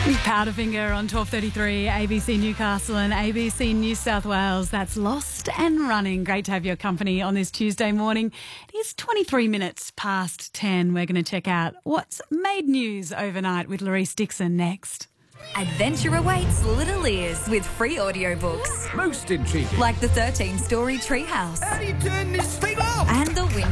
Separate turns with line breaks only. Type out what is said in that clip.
Powderfinger on 12:33, ABC Newcastle and ABC New South Wales. That's Lost and Running. Great to have your company on this Tuesday morning. It is 23 minutes past 10. We're going to check out what's made news overnight with Louise Dixon next.
Adventure awaits little ears with free audiobooks.
Most intriguing.
Like the 13-story Treehouse.
How do you turn this thing off?
And the Wind